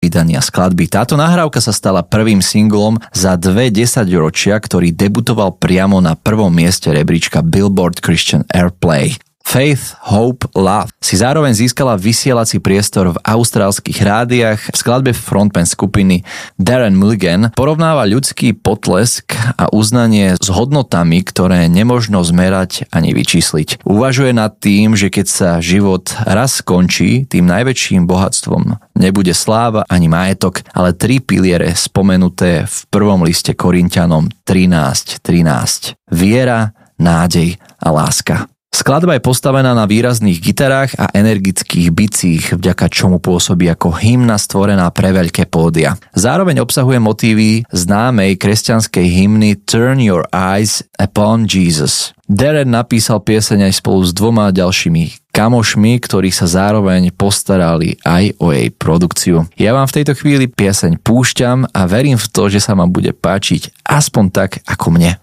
vydania skladby. Táto nahrávka sa stala prvým singlom za 2 desaťročia, ktorý debutoval priamo na prvom mieste rebríčka Billboard Christian Airplay. Faith, Hope, Love si zároveň získala vysielací priestor v austrálskych rádiách. V skladbe frontman skupiny Darren Mulligan porovnáva ľudský potlesk a uznanie s hodnotami, ktoré nemožno zmerať ani vyčísliť. Uvažuje nad tým, že keď sa život raz skončí, tým najväčším bohatstvom nebude sláva ani majetok, ale 3 piliere spomenuté v prvom liste Korinťanom 13:13. Viera, nádej a láska. Skladba je postavená na výrazných gitarách a energických bicích, vďaka čomu pôsobí ako hymna stvorená pre veľké pódia. Zároveň obsahuje motívy známej kresťanskej hymny Turn Your Eyes Upon Jesus. Darren napísal pieseň aj spolu s 2 ďalšími kamošmi, ktorí sa zároveň postarali aj o jej produkciu. Ja vám v tejto chvíli pieseň púšťam a verím v to, že sa vám bude páčiť aspoň tak ako mne.